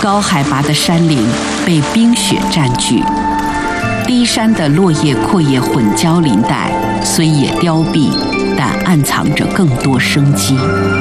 高海拔的山林被冰雪占据，低山的落叶阔叶混交林带虽也凋敝，但暗藏着更多生机。